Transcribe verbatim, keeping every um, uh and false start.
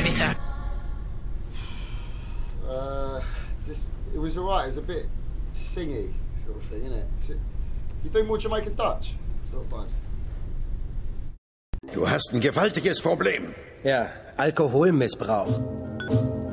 bitte. Uh, just, it was alright. It was a bit singy sort of thing, isn't it? Is it you do more Jamaican Dutch sort of vibes. Du hast ein gewaltiges Problem. Ja, Alkoholmissbrauch.